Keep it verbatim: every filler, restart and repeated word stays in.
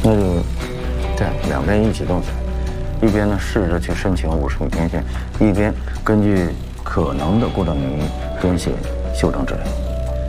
那就这样，两边一起动起来，一边呢试着去申请五十米天线，一边根据可能的过当原因编写修正指令。